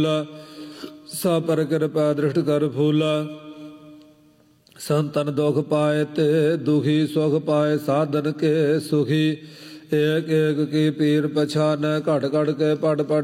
ਸਾ ਪਰ ਕਿਰਪਾ ਦ੍ਰਿਸ਼ਟ ਕਰ ਫੂਲਾ। ਸੰਤਨ ਦੁਖ ਪਾਏ ਤੇ ਦੁਖੀ, ਸੁਖ ਪਾਏ ਸਾਧਨ ਕੇ ਸੁਖੀ। ਏਕ ਏਕ ਕੀ ਪੀਰ ਪਛਾਨੈ, ਘਟ ਘਟ ਕੇ ਪੜ ਪੜ